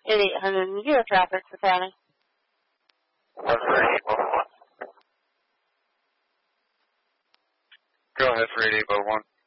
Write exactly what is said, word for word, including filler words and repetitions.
eight hundred and zero traffic for county. one thirty-eight one one. Go ahead for eighty-eight one one.